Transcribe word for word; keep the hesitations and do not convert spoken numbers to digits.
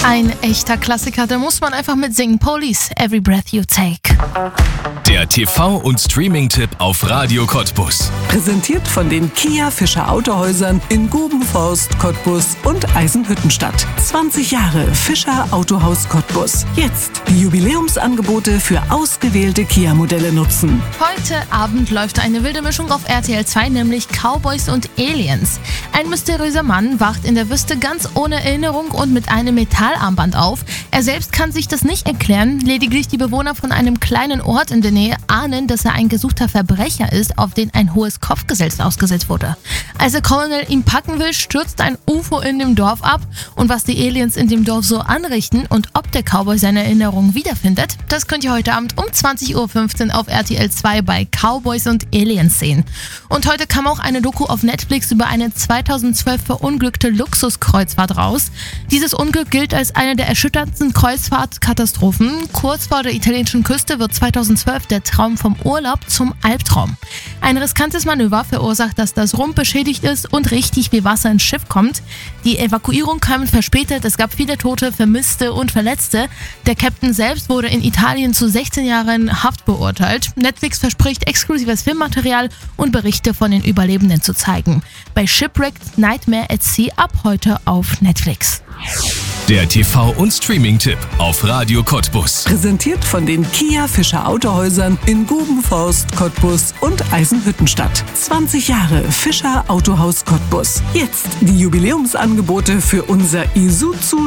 Ein echter Klassiker, da muss man einfach mitsingen. Police, Every Breath You Take. Der T V- und Streaming-Tipp auf Radio Cottbus. Präsentiert von den Kia Fischer Autohäusern in Gubenforst, Cottbus und Eisenhüttenstadt. zwanzig Jahre Fischer Autohaus Cottbus. Jetzt die Jubiläumsangebote für ausgewählte Kia-Modelle nutzen. Heute Abend läuft eine wilde Mischung auf R T L zwei, nämlich Cowboys und Aliens. Ein mysteriöser Mann wacht in der Wüste ganz ohne Erinnerung und mit einem Metallarmband auf. Er selbst kann sich das nicht erklären, lediglich die Bewohner von einem kleinen Ort in der Nähe ahnen, dass er ein gesuchter Verbrecher ist, auf den ein hohes Kopfgesetz ausgesetzt wurde. Als der Colonel ihn packen will, stürzt ein U F O in dem Dorf ab, und was die Aliens in dem Dorf so anrichten und ob der Cowboy seine Erinnerungen wiederfindet, das könnt ihr heute Abend um zwanzig Uhr fünfzehn auf R T L zwei bei Cowboys und Aliens sehen. Und heute kam auch eine Doku auf Netflix über eine zweitausendzwölf verunglückte Luxuskreuzfahrt raus. Dieses Unglück gilt als eine der erschütterndsten Kreuzfahrtkatastrophen. Kurz vor der italienischen Küste wird zweitausendzwölf der Traum vom Urlaub zum Albtraum. Ein riskantes Manöver verursacht, dass das Rumpf beschädigt ist und richtig viel Wasser ins Schiff kommt. Die Evakuierung kam verspätet, es gab viele Tote, Vermisste und Verletzte. Der Captain selbst wurde in Italien zu sechzehn Jahren Haft beurteilt. Netflix verspricht exklusives Filmmaterial und Berichte von den Überlebenden zu zeigen. Bei Shipwrecked Nightmare at Sea ab heute auf Netflix. Der T V- und Streaming-Tipp auf Radio Cottbus. Präsentiert von den Kia Fischer Autohäusern in Gubenforst, Cottbus und Eisenhüttenstadt. zwanzig Jahre Fischer Autohaus Cottbus. Jetzt die Jubiläumsangebote für unser Isuzu